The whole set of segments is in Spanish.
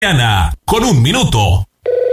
Ana, con 1 minuto.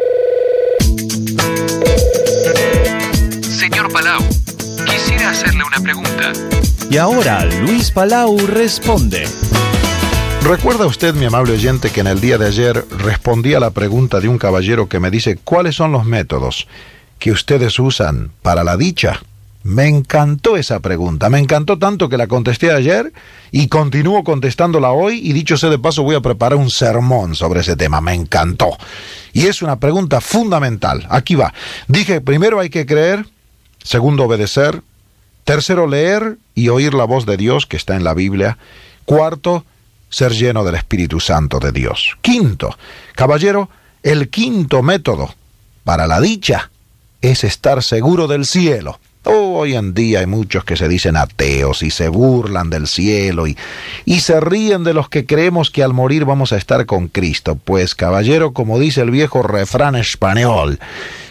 Señor Palau, quisiera hacerle una pregunta. Y ahora Luis Palau responde. ¿Recuerda usted, mi amable oyente, que en el día de ayer respondí a la pregunta de un caballero que me dice cuáles son los métodos que ustedes usan para la dicha? Me encantó esa pregunta, me encantó tanto que la contesté ayer y continúo contestándola hoy, y dicho sea de paso voy a preparar un sermón sobre ese tema. Me encantó. Y es una pregunta fundamental. Aquí va. Dije, primero hay que creer, segundo obedecer, tercero leer y oír la voz de Dios que está en la Biblia, cuarto ser lleno del Espíritu Santo de Dios. Quinto, caballero, el quinto método para la dicha es estar seguro del cielo. Hoy en día hay muchos que se dicen ateos y se burlan del cielo y se ríen de los que creemos que al morir vamos a estar con Cristo. Pues, caballero, como dice el viejo refrán español,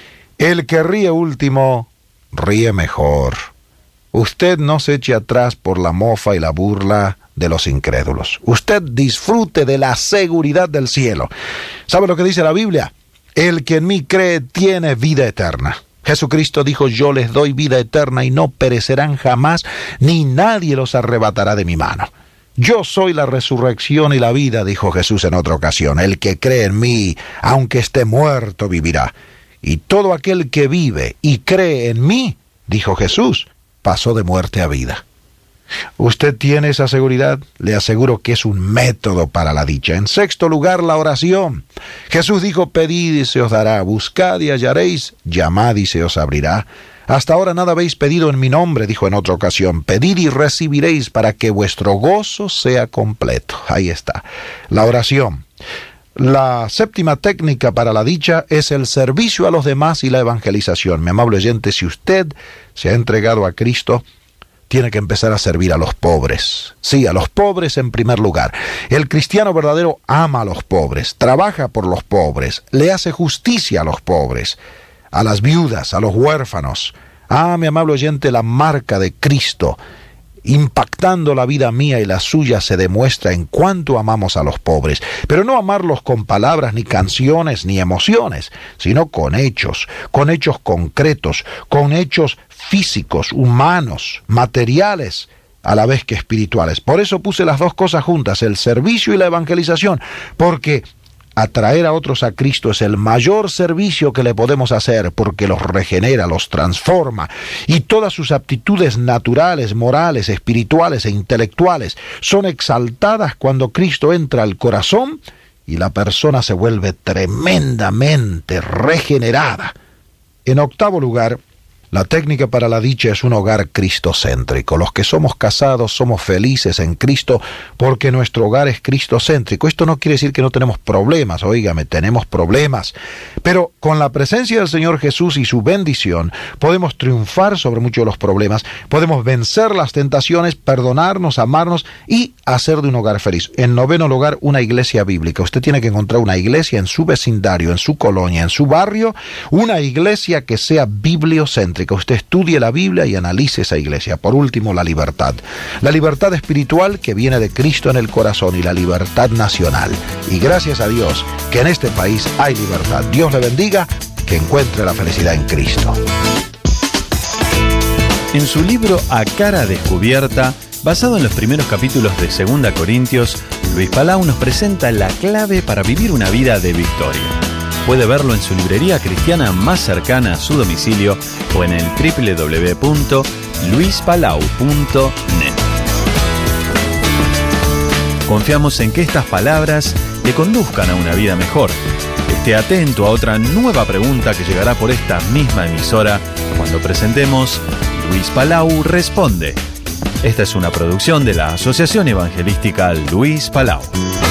el que ríe último, ríe mejor. Usted no se eche atrás por la mofa y la burla de los incrédulos. Usted disfrute de la seguridad del cielo. ¿Sabe lo que dice la Biblia? El que en mí cree tiene vida eterna. Jesucristo dijo, yo les doy vida eterna y no perecerán jamás, ni nadie los arrebatará de mi mano. Yo soy la resurrección y la vida, dijo Jesús en otra ocasión. El que cree en mí, aunque esté muerto, vivirá. Y todo aquel que vive y cree en mí, dijo Jesús, pasó de muerte a vida. ¿Usted tiene esa seguridad? Le aseguro que es un método para la dicha. En sexto lugar, la oración. Jesús dijo, pedid y se os dará, buscad y hallaréis, llamad y se os abrirá. Hasta ahora nada habéis pedido en mi nombre, dijo en otra ocasión. Pedid y recibiréis para que vuestro gozo sea completo. Ahí está, la oración. La séptima técnica para la dicha es el servicio a los demás y la evangelización. Mi amable oyente, si usted se ha entregado a Cristo, tiene que empezar a servir a los pobres. Sí, a los pobres en primer lugar. El cristiano verdadero ama a los pobres, trabaja por los pobres, le hace justicia a los pobres, a las viudas, a los huérfanos. Mi amable oyente, la marca de Cristo impactando la vida mía y la suya se demuestra en cuánto amamos a los pobres, pero no amarlos con palabras, ni canciones, ni emociones, sino con hechos concretos, con hechos físicos, humanos, materiales, a la vez que espirituales. Por eso puse las dos cosas juntas, el servicio y la evangelización, porque atraer a otros a Cristo es el mayor servicio que le podemos hacer, porque los regenera, los transforma, y todas sus aptitudes naturales, morales, espirituales e intelectuales son exaltadas cuando Cristo entra al corazón y la persona se vuelve tremendamente regenerada. En octavo lugar, la técnica para la dicha es un hogar cristocéntrico. Los que somos casados somos felices en Cristo porque nuestro hogar es cristocéntrico. Esto no quiere decir que no tenemos problemas, óigame, tenemos problemas. Pero con la presencia del Señor Jesús y su bendición, podemos triunfar sobre muchos de los problemas, podemos vencer las tentaciones, perdonarnos, amarnos y hacer de un hogar feliz. En noveno lugar, una iglesia bíblica. Usted tiene que encontrar una iglesia en su vecindario, en su colonia, en su barrio, una iglesia que sea bibliocéntrica. Que usted estudie la Biblia y analice esa iglesia. Por último, la libertad. La libertad espiritual que viene de Cristo en el corazón y la libertad nacional. Y gracias a Dios que en este país hay libertad. Dios le bendiga, que encuentre la felicidad en Cristo. En su libro A Cara Descubierta, basado en los primeros capítulos de 2 Corintios, Luis Palau nos presenta la clave para vivir una vida de victoria. Puede verlo en su librería cristiana más cercana a su domicilio o en el www.luispalau.net. Confiamos en que estas palabras le conduzcan a una vida mejor. Esté atento a otra nueva pregunta que llegará por esta misma emisora cuando presentemos Luis Palau Responde. Esta es una producción de la Asociación Evangelística Luis Palau.